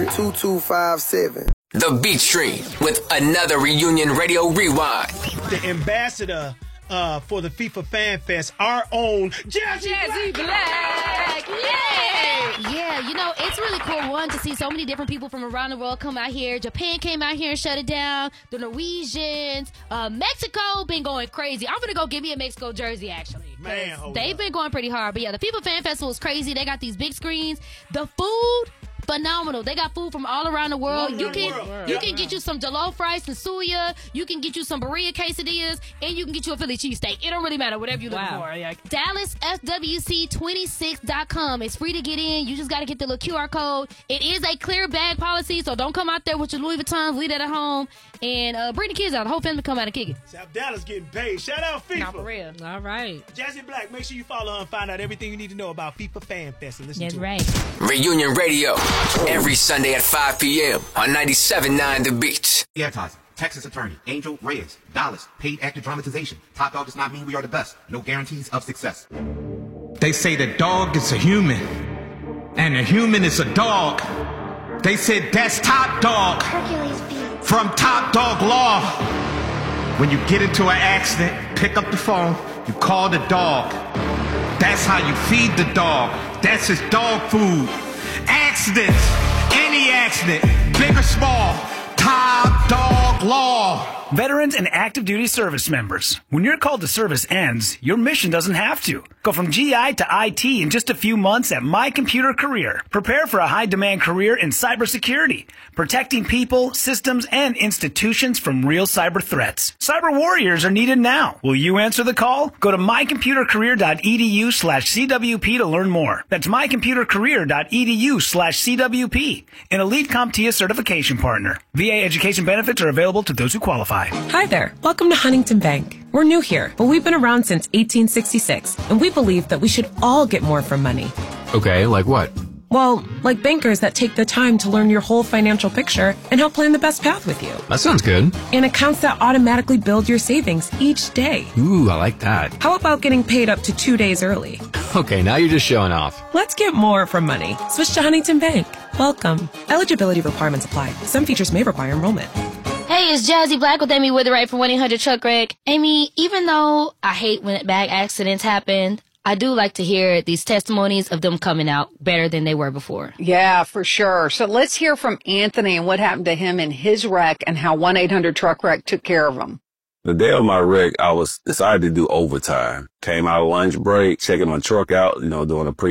888-2257. The Beat Stream with another Reunion Radio Rewind. The ambassador for the FIFA Fan Fest, our own Jazzy Black. Yay! Yeah, you know, it's really cool, one, to see so many different people from around the world come out here. Japan came out here and shut it down. The Norwegians. Mexico been going crazy. I'm going to go get me a Mexico jersey, actually. Man, they've been going pretty hard. But yeah, the FIFA Fan Festival is crazy. They got these big screens. The food, phenomenal. They got food from all around the world. You can get you some jollof rice and suya. You can get you some burrito quesadillas, and you can get you a Philly cheesesteak. It don't really matter, whatever you're looking for. Yeah. DallasFWC26.com. It's free to get in. You just got to get the little QR code. It is a clear bag policy, so don't come out there with your Louis Vuittons. Leave that at home. And bring the kids out. The whole family come out and kick it. South Dallas getting paid. Shout out FIFA. Not for real. All right. Jazzy Black, make sure you follow her and find out everything you need to know about FIFA Fan Fest. And listen That's to right. it. Reunion Radio, every Sunday at 5 p.m. on 97.9 The Beat. Advertising. Texas attorney Angel Reyes. Dallas. Paid actor dramatization. Top Dog does not mean we are the best. No guarantees of success. They say the dog is a human, and a human is a dog. They said that's Top Dog from Top Dog Law. When you get into an accident, pick up the phone, you call the dog. That's how you feed the dog. That's his dog food. Accidents, any accident, big or small, Top Dog Law. Veterans and active duty service members, when your call to service ends, your mission doesn't have to. Go from GI to IT in just a few months at My Computer Career. Prepare for a high-demand career in cybersecurity, protecting people, systems, and institutions from real cyber threats. Cyber warriors are needed now. Will you answer the call? Go to mycomputercareer.edu/CWP to learn more. That's mycomputercareer.edu/CWP, an Elite CompTIA certification partner. VA education benefits are available to those who qualify. Hi there. Welcome to Huntington Bank. We're new here, but we've been around since 1866, and we believe that we should all get more from money. Okay, like what? Well, like bankers that take the time to learn your whole financial picture and help plan the best path with you. That sounds good. And accounts that automatically build your savings each day. Ooh, I like that. How about getting paid up to 2 days early? Okay, now you're just showing off. Let's get more from money. Switch to Huntington Bank. Welcome. Eligibility requirements apply. Some features may require enrollment. Hey, it's Jazzy Black with Amy Witherite from 1-800-CHUCK-WRECK. Amy, even though I hate when bad accidents happen, I do like to hear these testimonies of them coming out better than they were before. Yeah, for sure. So let's hear from Anthony and what happened to him in his wreck and how 1-800-CHUCK-WRECK took care of him. The day of my wreck, I decided to do overtime. Came out of lunch break, checking my truck out, doing a